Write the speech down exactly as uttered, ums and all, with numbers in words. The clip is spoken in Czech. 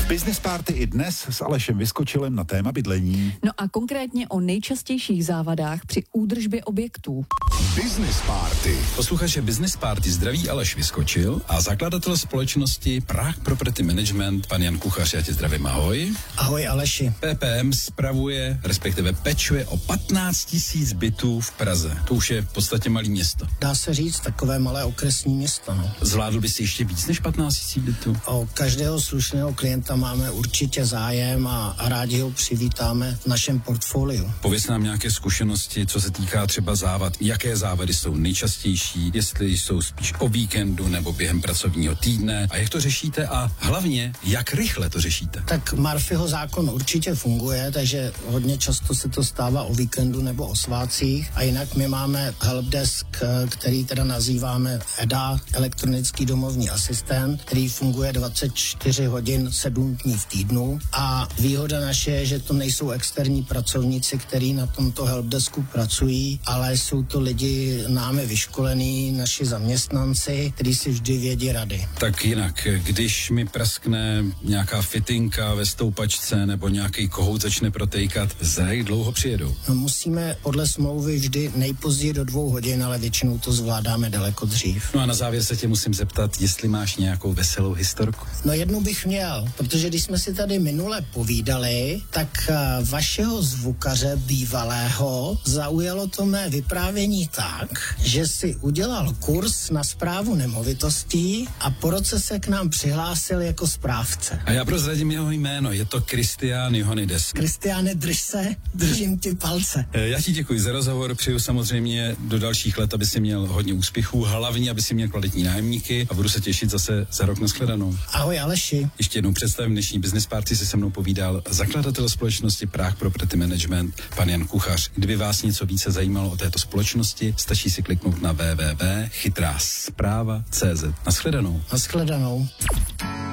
V Business Party i dnes s Alešem Vyskočilem na téma bydlení. No a konkrétně o nejčastějších závadách při údržbě objektů. Business Party. Posluchače Business Party zdraví Aleš Vyskočil a zakladatel společnosti Prague Property Management, pan Jan Kuchař. Já tě zdravím, ahoj. Ahoj Aleši. P P M spravuje, respektive pečuje o patnáct tisíc bytů v Praze. To už je v podstatě malý město. Dá se říct, takové malé okresní město. No. Zvládl bys ještě víc než patnáct tisíc bytů? O každého slušného klienta máme určitě zájem a rádi ho přivítáme v našem portfoliu. Pověz nám nějaké zkušenosti, co se týká třeba závad. Jaké závady jsou nejčastější, jestli jsou spíš o víkendu nebo během pracovního týdne a jak to řešíte a hlavně, jak rychle to řešíte? Tak Murphyho zákon určitě funguje, takže hodně často se to stává o víkendu nebo o svátcích a jinak my máme helpdesk, který teda nazýváme E D A, elektronický domovní asistent, který funguje dvacet čtyři hodin sedm dní v týdnu a výhoda naše je, že to nejsou externí pracovníci, kteří na tomto helpdesku pracují, ale jsou to lidi námi vyškolení, naši zaměstnanci, kteří si vždy vědí rady. Tak jinak, když mi praskne nějaká fitinka ve stoupačce nebo nějaký kohout začne protejkat, za jak dlouho přijedou? No, musíme podle smlouvy vždy nejpozději do dvou hodin, ale většinou to zvládáme daleko dřív. No a na závěr se tě musím zeptat, jestli máš nějakou veselou historku. No jednu bych měl, protože když jsme si tady minule povídali, tak uh, vašeho zvukaře bývalého zaujalo to mé vyprávění tak, že si udělal kurz na správu nemovitostí a po roce se k nám přihlásil jako správce. A já prozradím jeho jméno, je to Kristián Johanides. Kristiáne, drž se, držím ti palce. Já ti děkuji za rozhovor, přeju samozřejmě do dalších let, aby si měl hodně úspěchů, hlavně, aby si měl kvalitní nájemníky a budu se těšit zase za rok na shledanou. Ahoj Aleši. Ještě jednou představím dnešní Business Party, se se mnou povídal zakladatel společnosti Prague Property Management, pan Jan Kuchař. Kdyby vás něco více zajímalo o této společnosti, stačí si kliknout na w w w tečka chytrá správa tečka cé zet. Naschledanou. Naschledanou.